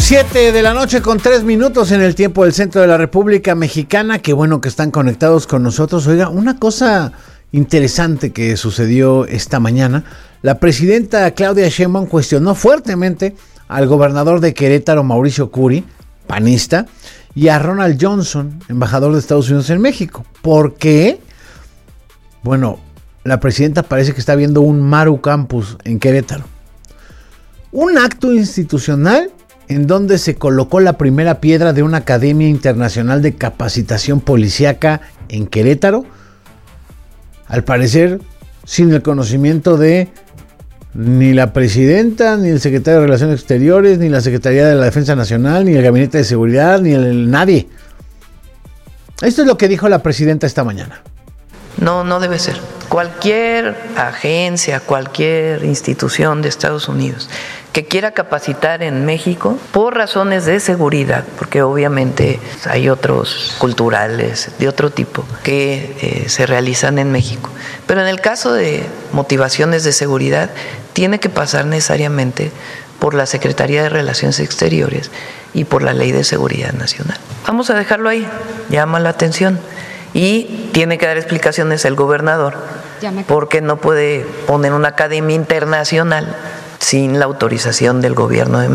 7 de la noche con 3 minutos en el tiempo del centro de la República Mexicana. Qué bueno que están conectados con nosotros. Oiga, una cosa interesante que sucedió esta mañana. La presidenta Claudia Sheinbaum cuestionó fuertemente al gobernador de Querétaro, Mauricio Curi, panista, y a Ronald Johnson, embajador de Estados Unidos en México. ¿Por qué? Bueno, la presidenta parece que está viendo un Maru Campus en Querétaro. Un acto institucional en donde se colocó la primera piedra de una academia internacional de capacitación policíaca en Querétaro, al parecer sin el conocimiento de ni la presidenta, ni el secretario de Relaciones Exteriores, ni la Secretaría de la Defensa Nacional, ni el Gabinete de Seguridad, ni nadie. Esto es lo que dijo la presidenta esta mañana. No debe ser. Cualquier agencia, cualquier institución de Estados Unidos que quiera capacitar en México por razones de seguridad, porque obviamente hay otros culturales de otro tipo que se realizan en México, pero en el caso de motivaciones de seguridad tiene que pasar necesariamente por la Secretaría de Relaciones Exteriores y por la Ley de Seguridad Nacional. Vamos a dejarlo ahí, llama la atención. Y tiene que dar explicaciones el gobernador, porque no puede poner una academia internacional sin la autorización del gobierno de México.